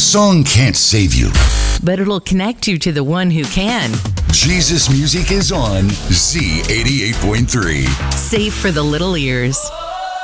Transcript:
song can't save you, but it'll connect you to the one who can. Jesus music is on Z88.3. Safe for the little ears.